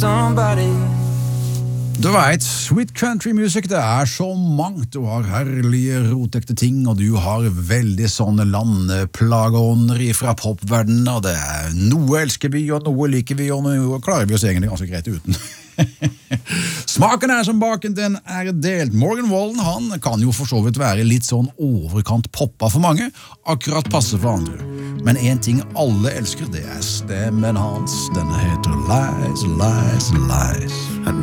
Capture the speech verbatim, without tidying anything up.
somebody. Du vet, sweet country music, det er så mangt. Du har herlige rotekte ting, og du har veldig sånne landplageånder fra popverdenen, og det er noe elsker vi, og noe liker vi, og noe klarer vi oss egentlig ganske greit uten. Smaken er som baken, den er delt. Morgan Wallen, han kan jo for så vidt være litt sånn overkant poppa for mange, akkurat passe for andre. Men en ting alle elsker, det er stemmen hans. Den heter Lies, Lies, Lies.